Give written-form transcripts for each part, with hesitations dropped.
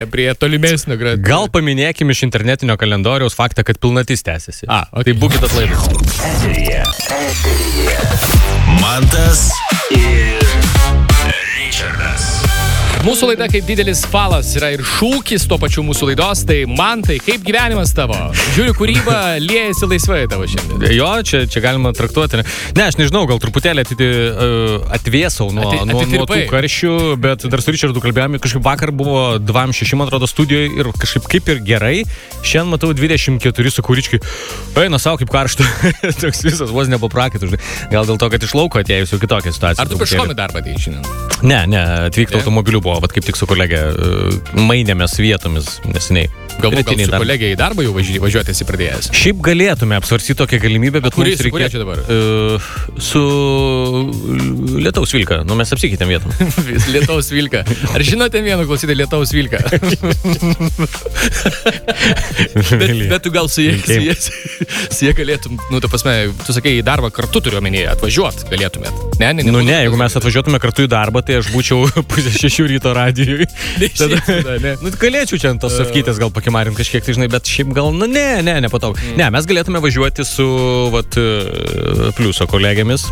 Prie tolimesnio gradų. Gal paminėkime iš internetinio kalendoriaus faktą, kad pilnatis tęsiasi. Tai būkite atlaidus. Eteryje. Mantas ir Richardas. Mūsų laida kaip didelis falas yra ir šūkis tuo pačiu mūsų laidos, tai Mantai, kaip gyvenimas tavo? Žiūriu, kūryba liejasi laisvai tavo šiandien. Jo, čia galima traktuoti. Ne, aš nežinau, gal truputėlį atvėsau nuo tų karščių, bet dar su Richardu kalbėjome, kažkaip vakar buvo 2:06, man atrodo, studijoje ir kažkaip kaip ir gerai. Šiandien matau 24 su kūričkai. Eina savo kaip karšta. Toks visas vos nepaprakėt. Gal dėl to, kad iš lauko atėjus jau kitokia situacija. Ar tu peškom į darbą atėjai šiandien? Ne, atvykti automobiliu buvo, vat kaip tik su kolegė mainėmės vietomis neseniai. Galbūt gal su kolegė į darbą jau važiuoti esi pradėjęs? Šiaip galėtume apsvarstyti tokią galimybę, bet mums reikia... Kurie čia dabar? Su Lietaus Vilka. Nu, mes apsikeitėm vietom. Lietaus Vilka. Ar žinote vieno klausyti Lietaus Vilka? bet tu gal su jie galėtum, nu, ta prasme, tu sakai, į darbą kartu turiu omenyje, atvažiuot galėtumėt. Ne, jeigu mes atvažiuotume kartu į darbą, tai aš būčiau 5:30 ryto radijui. Nu, galėčiau čia ant tos safkytės gal pakimarim kažkiek, tai žinai, bet šiaip gal, nepatogu. Ne, mes galėtume važiuoti su, Pliuso kolegėmis.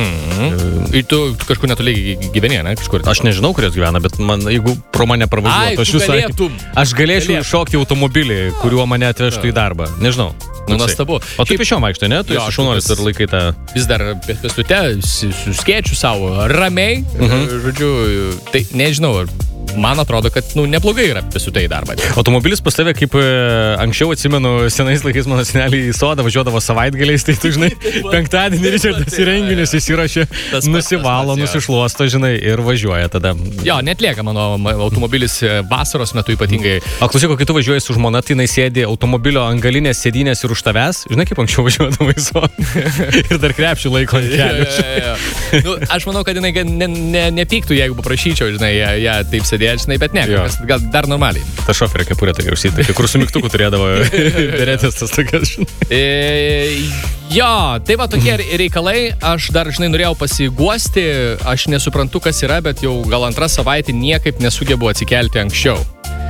Ir tu kažkur netoli gyveni, ne? Kažkur. Aš nežinau, kurios gyvena, bet jeigu pro mane pravažiuotų, aš galėčiau šokti automobilį, kuriuo mane atvežtų į darbą. Nežinau. Nuostabu. O tu pešiom vaikštai, ne? Tu esi šaunuolis ir laikai tą... Vis dar pėstute, suskėčiu savo ramiai, žodžiu, tai nežinau, man atrodo, kad, neblogai yra pėstute į darbą. Automobilis pas tave, kaip anksčiau atsimenu, senais laikais mano seneliai į sodą važiuodavo savaitgaliais, tai tu, žinai, penktadienį Richardas į renginius įsirašė, nusivalo, nusišluosto, žinai, ir važiuoja tada. Jo, netlieka mano automobilis vasaros metu ypatingai. O klausyk, kai tu važiuoji su žmona, tai jinai sėdi automobilio ant galinės sėdynės ir už tavęs, žinai, kaip anksčiau važiuodavo į sodą ir dar krepšį laiko ant kelių. Aš manau, kad jinai nepyktų, jeigu paprašyčiau, žinai, ją taip sėdėti. Žinai, bet ne, gal dar normaliai. Ta šoferė kepurė tokia užsita, kur su mygtuku turėdavo beretės tas tokias. Jo, tai va tokie reikalai, aš dar, žinai, norėjau pasiguosti, aš nesuprantu, kas yra, bet jau gal antrą savaitę niekaip nesugebu atsikelti anksčiau.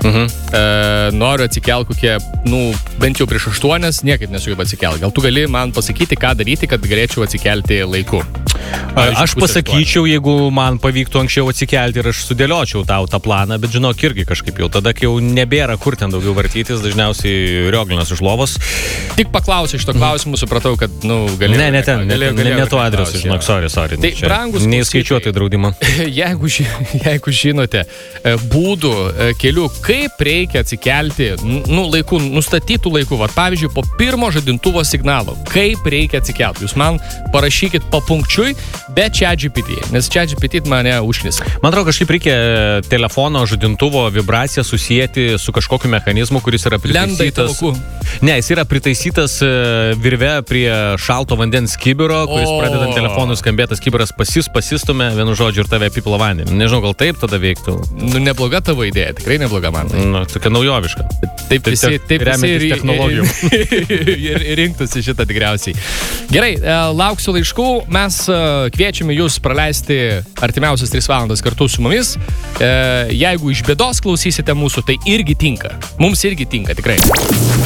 Noriu atsikelti kokie, bent jau prieš 8, niekaip nesugebu atsikelti. Gal tu gali man pasakyti, ką daryti, kad galėčiau atsikelti laiku? Aš pasakyčiau, jeigu man pavyktų anksčiau atsikelti ir aš sudėliočiau tau tą planą, bet žinok, irgi kažkaip jau tada, kai jau nebėra kur ten daugiau vartytis, dažniausiai rioglinas iš lovos. Tik paklausiu šito klausimų, supratau, kad, galėjau. Ne tuo adresu, žinok, sorry. Tai brangus, neįskaičiuotai draudimą. Jeigu žinote būdų, kelių, kaip reikia atsikelti, laiku, nustatytų laiku, pavyzdžiui, po pirmo žadintuvo signalo, kaip reikia atsikelti. Jūs man parašykit papunkčiui, be ChatGPT, nes ChatGPT mane užknisa. Man atrodo, kažkaip reikia telefono žadintuvo vibraciją susijęti su kažkokiu mechanizmu, kuris yra pritaisytas. Ne, jis yra pritaisytas virve prie šalto vandens kibiro, kuris pradedant telefonų skambėtas kibiras pasistumė, vienu žodžiu, ir tave apipila vandenį. Nežinau, gal taip tada veiktų. Nebloga tavo idėja, tikrai nebloga man. Tokia naujoviška. Taip visi technologijom. Ir rinktųsi šitą tikriausiai. Gerai, lauksiu laiškų, mes kviečiame jūs praleisti artimiausias 3 valandas kartu su mumis. Jeigu iš bėdos klausysite mūsų, tai irgi tinka. Mums irgi tinka, tikrai.